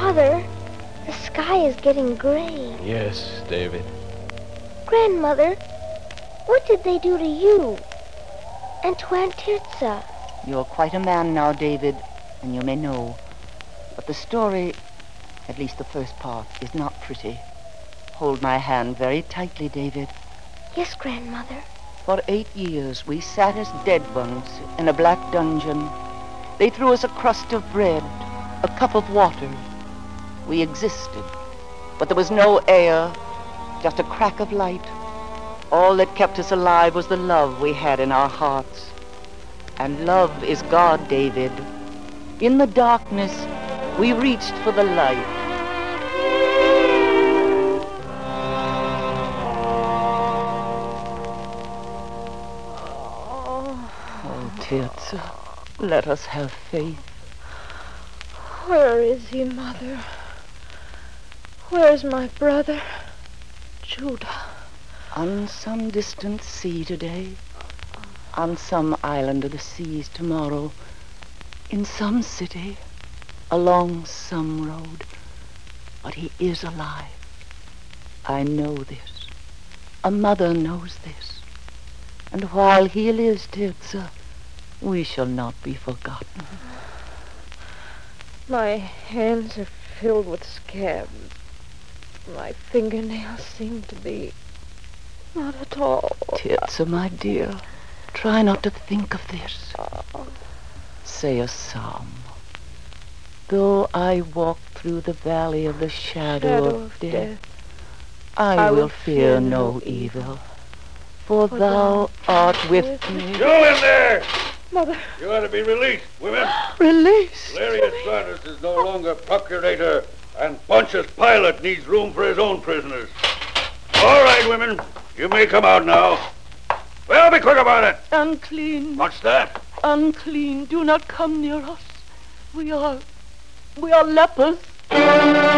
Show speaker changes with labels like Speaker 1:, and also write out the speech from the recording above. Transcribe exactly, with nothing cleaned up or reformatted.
Speaker 1: Father, the sky is getting gray.
Speaker 2: Yes, David.
Speaker 1: Grandmother, what did they do to you? And to Aunt Tirza?
Speaker 3: You're quite a man now, David, and you may know. But the story, at least the first part, is not pretty. Hold my hand very tightly, David.
Speaker 1: Yes, Grandmother.
Speaker 3: For eight years, we sat as dead ones in a black dungeon. They threw us a crust of bread, a cup of water. We existed, but there was no air, just a crack of light. All that kept us alive was the love we had in our hearts. And love is God, David. In the darkness, we reached for the light. Oh, Tirza, let us have faith.
Speaker 4: Where is he, Mother? Where's my brother, Judah?
Speaker 3: On some distant sea today, on some island of the seas tomorrow, in some city, along some road. But he is alive. I know this. A mother knows this. And while he lives, Tirza, we shall not be forgotten.
Speaker 4: My hands are filled with scabs. My fingernails seem to be not at all.
Speaker 3: Tirza, my dear, try not to think of this. Say a psalm. Though I walk through the valley of the shadow,
Speaker 4: Shadow
Speaker 3: of,
Speaker 4: of
Speaker 3: death,
Speaker 4: death,
Speaker 3: I,
Speaker 4: I
Speaker 3: will
Speaker 4: will
Speaker 3: fear
Speaker 4: fear
Speaker 3: no
Speaker 4: no
Speaker 3: evil, for
Speaker 4: for
Speaker 3: thou
Speaker 4: thou
Speaker 3: art with
Speaker 4: with
Speaker 3: me.
Speaker 2: You in there!
Speaker 4: Mother,
Speaker 2: You ought to be released, women.
Speaker 3: Release!
Speaker 2: Valerius Sardis is no longer procurator, and Pontius Pilate needs room for his own prisoners. All right, women. You may come out now. Well, be quick about it.
Speaker 3: Unclean,
Speaker 2: What's that?
Speaker 3: unclean, do not come near us. We are, we are lepers.